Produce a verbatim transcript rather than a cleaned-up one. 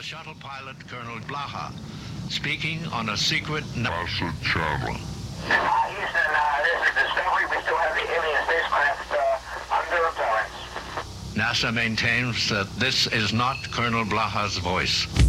shuttle pilot Colonel Blaha, speaking on a secret NASA channel. Uh, Houston, uh, this is Discovery. We still have the alien spacecraft uh, under appearance. NASA maintains that this is not Colonel Blaha's voice.